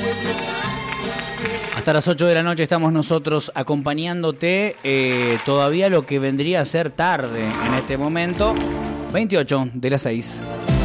Hasta las 8 de la noche estamos nosotros acompañándote, todavía lo que vendría a ser tarde en este momento, 28 de las 6.